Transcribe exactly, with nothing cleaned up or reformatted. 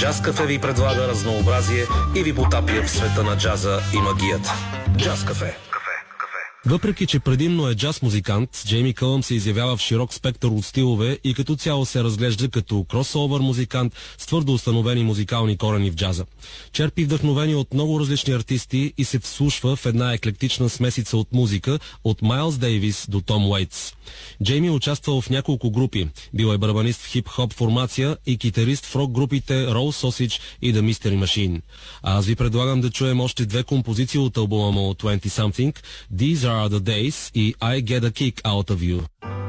Джаз Кафе ви предлага разнообразие и ви потапя в света на джаза и магията. Джаз Кафе. Въпреки че предимно е джаз музикант, Джейми Кълъм се изявява в широк спектър от стилове и като цяло се разглежда като кросовър музикант с твърдо установени музикални корени в джаза. Черпи вдъхновени от много различни артисти и се вслушва в една еклектична смесица от музика от Майлз Дейвис до Том Уейтс. Джейми е участвал в няколко групи. Бил е барабанист в хип-хоп формация и китарист в рок групите Roll Sausage и The Mystery Machine. А аз ви предлагам да чуем още две композиции от албума му двайсет Something, These Are the Days и I Get a Kick Out of You.